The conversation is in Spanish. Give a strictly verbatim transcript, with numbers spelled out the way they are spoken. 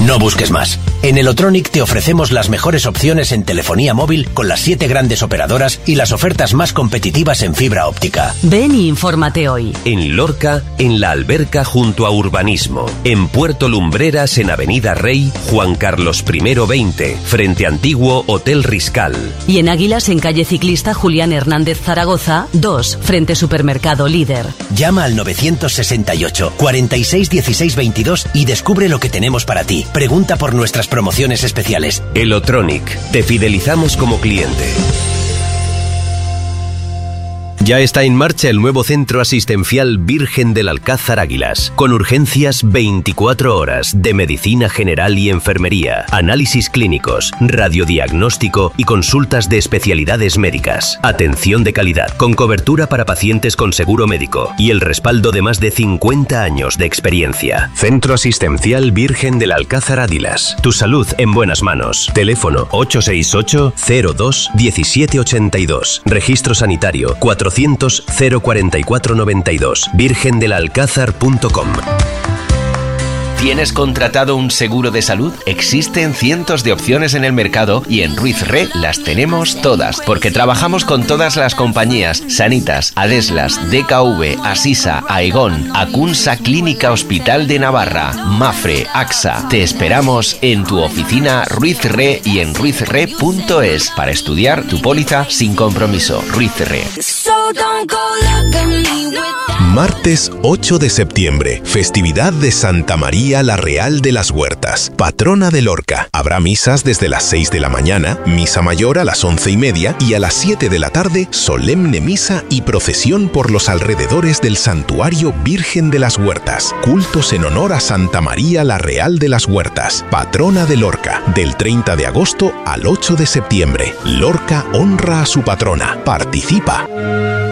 No busques más. En Elotronic te ofrecemos las mejores opciones en telefonía móvil con las siete grandes operadoras y las ofertas más competitivas en fibra óptica. Ven y infórmate hoy. En Lorca, en La Alberca junto a Urbanismo. En Puerto Lumbreras, en Avenida Rey, Juan Carlos primero veinte, frente Antiguo Hotel Riscal. Y en Águilas, en calle Ciclista Julián Hernández Zaragoza, dos, frente Supermercado Líder. Llama al novecientos sesenta y ocho, cuarenta y seis, dieciséis, veintidós y descubre lo que tenemos para ti. Pregunta por nuestras promociones especiales. Elotronic, te fidelizamos como cliente. Ya está en marcha el nuevo centro asistencial Virgen del Alcázar Águilas, con urgencias veinticuatro horas de medicina general y enfermería, análisis clínicos, radiodiagnóstico y consultas de especialidades médicas. Atención de calidad, con cobertura para pacientes con seguro médico y el respaldo de más de cincuenta años de experiencia. Centro asistencial Virgen del Alcázar Águilas. Tu salud en buenas manos. Teléfono ocho seis ocho, cero dos, diecisiete ochenta y dos. Registro sanitario cuatrocientos, cero cuarenta y cuatro noventa y dos. virgen del alcázar punto com. ¿Tienes contratado un seguro de salud? Existen cientos de opciones en el mercado y en Ruiz Re las tenemos todas, porque trabajamos con todas las compañías: Sanitas, Adeslas, D K V, Asisa, Aegon, Acunsa Clínica Hospital de Navarra, Mafre, AXA. Te esperamos en tu oficina Ruiz Re y en ruiz re punto es para estudiar tu póliza sin compromiso. Ruiz Re. Martes ocho de septiembre, festividad de Santa María la Real de las Huertas, patrona de Lorca. Habrá misas desde las seis de la mañana, misa mayor a las once y media y a las siete de la tarde, solemne misa y procesión por los alrededores del santuario Virgen de las Huertas. Cultos en honor a Santa María la Real de las Huertas, patrona de Lorca, del treinta de agosto al ocho de septiembre. Lorca honra a su patrona. Participa.